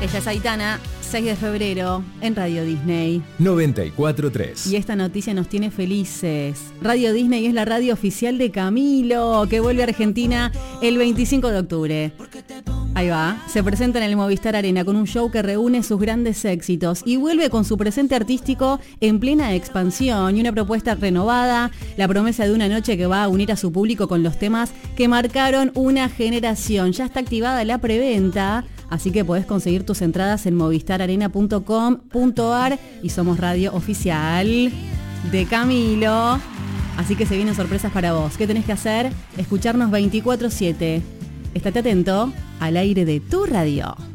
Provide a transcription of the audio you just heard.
Ella es Aitana, 6 de febrero, en Radio Disney 94.3. Y esta noticia nos tiene felices. Radio Disney es la radio oficial de Camilo, que vuelve a Argentina el 25 de octubre. Ahí va, se presenta en el Movistar Arena con un show que reúne sus grandes éxitos y vuelve con su presente artístico en plena expansión y una propuesta renovada, la promesa de una noche que va a unir a su público con los temas que marcaron una generación. Ya está activada la preventa, así que podés conseguir tus entradas en movistararena.com.ar y somos radio oficial de Camilo. Así que se vienen sorpresas para vos. ¿Qué tenés que hacer? Escucharnos 24/7. Estate atento al aire de tu radio.